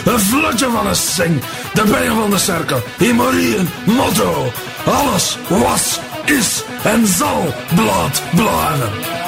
een vlotje van een sing, de bijen van de cirkel, Hemorrhien, motto. Alles was, is en zal bloed blijven.